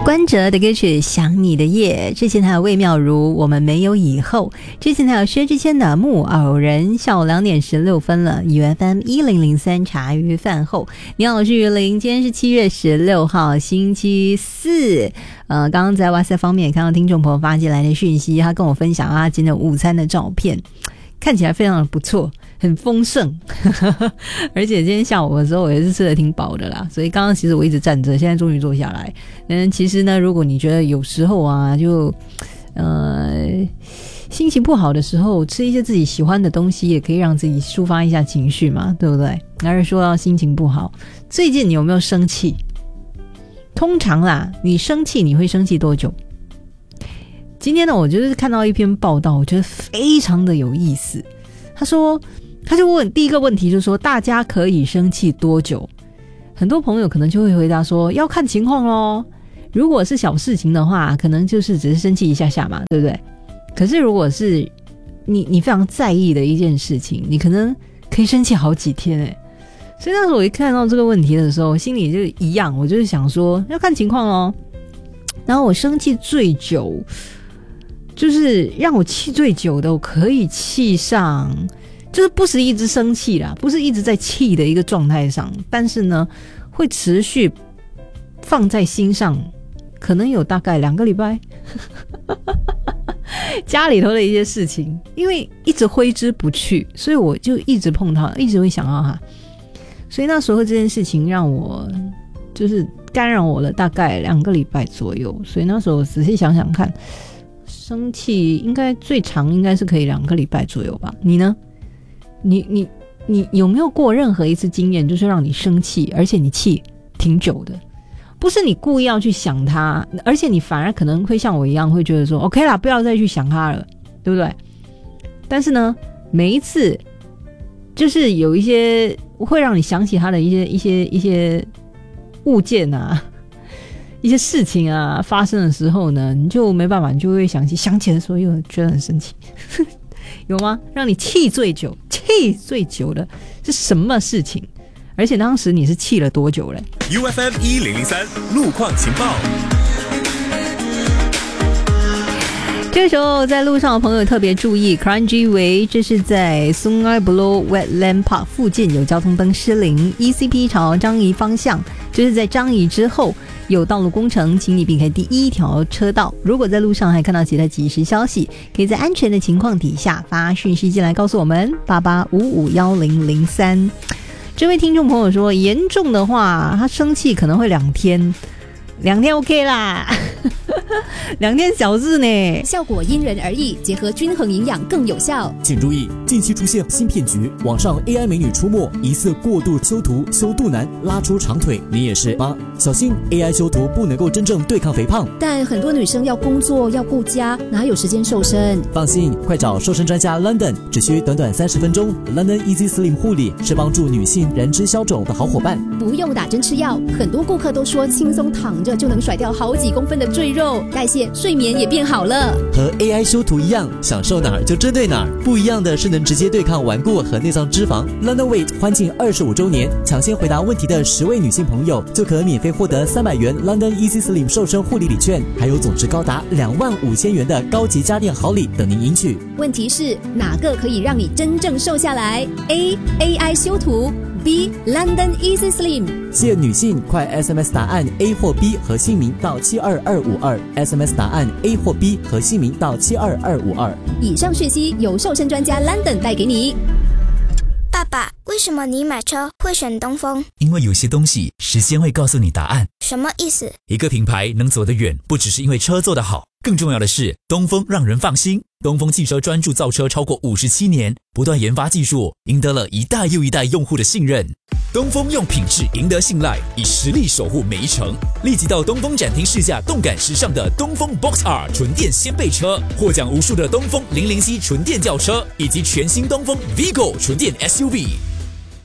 关喆的歌曲《想你的夜》，之前还有魏妙如《我们没有以后》，之前还有薛之谦的《木偶人》。下午2点16分了，UFM 1003茶余饭后，你好，我是于玲，今天是7月16号星期四。刚刚在 WhatsApp 方面也看到听众朋友发进来的讯息，他跟我分享他今天午餐的照片，看起来非常的不错，很丰盛而且今天下午的时候我也是吃得挺饱的啦，所以刚刚其实我一直站着，现在终于坐下来。其实呢，如果你觉得有时候啊就心情不好的时候，吃一些自己喜欢的东西也可以让自己抒发一下情绪嘛，对不对？还是说到心情不好，最近你有没有生气？通常啦，你生气你会生气多久？今天呢，我就是看到一篇报道，我觉得非常的有意思。他就问第一个问题，就是说大家可以生气多久？很多朋友可能就会回答说要看情况咯，如果是小事情的话，可能就是只是生气一下下嘛，对不对？可是如果是你非常在意的一件事情，你可能可以生气好几天欸。所以那时候我一看到这个问题的时候，心里就一样，我就是想说要看情况咯。然后我生气最久，就是让我气最久的，我可以气上，就是不是一直生气啦，不是一直在气的一个状态上，但是呢会持续放在心上，可能有大概2个礼拜家里头的一些事情，因为一直挥之不去，所以我就一直碰它，一直会想到它。所以那时候这件事情让我就是干扰我了大概2个礼拜左右。所以那时候我仔细想想看，生气应该最长应该是可以2个礼拜左右吧。你呢？你有没有过任何一次经验，就是让你生气，而且你气挺久的？不是你故意要去想它，而且你反而可能会像我一样会觉得说 OK 啦，不要再去想它了，对不对？但是呢，每一次就是有一些会让你想起它的一些物件啊，一些事情啊发生的时候呢，你就没办法，你就会想起的时候又觉得很生气有吗？让你气最久的是什么事情？而且当时你是气了多久嘞？ UFM 1003路况情报。 这个时候在路上的朋友特别注意 Kranji Way， 这是在 Sungai Buloh Wetland Park 附近有交通灯失灵， ECP 朝樟宜方向，就是在樟宜之后有道路工程，请你避开第1条车道。如果在路上还看到其他即时消息，可以在安全的情况底下发讯息进来告诉我们88551003。这位听众朋友说，严重的话他生气可能会2天OK 啦2天小事呢， 效果因人而异，结合均衡营养更有效。 请注意，近期出现新骗局，网上 AI 美女出没，疑似过度修图、修肚腩、拉出长腿，你也是吗？小心 AI 修图不能够真正对抗肥胖， 但很多女生要工作要顾家，哪有时间瘦身？ 放心，快找瘦身专家 London， 只需短短30分钟。 London Easy Slim 护理是帮助女性燃脂消肿的好伙伴， 不用打针吃药，很多顾客都说轻松躺着就能甩掉好几公分的赘肉，代谢睡眠也变好了。 和 AI 修图一样，想瘦哪儿就针对哪儿，不一样的是能直接对抗顽固和内脏脂肪。 London Weight 欢庆25周年，抢先回答问题的10位女性朋友就可免费获得300元 London Easy Slim 瘦身护理礼券，还有总值高达25000元的高级家电好礼等您赢取。 问题是哪个可以让你真正瘦下来？ A. AI 修图， B. London Easy Slim。 限女性，快 SMS 答案 A 或 B 和姓名到72252， SMS 答案 A 或 B 和姓名到72252。 以上讯息由瘦身专家 London 带给你。 爸爸，为什么你买车会选东风？ 因为有些东西时间会告诉你答案。 什么意思？ 一个品牌能走得远，不只是因为车做得好，更重要的是东风让人放心。东风汽车专注造车超过57年，不断研发技术，赢得了一代又一代用户的信任。东风用品质赢得信赖，以实力守护每一程。立即到东风展厅试驾动感时尚的东风 Box R 纯电掀背车，获奖无数的东风007纯电轿车，以及全新东风 Vigo 纯电 SUV。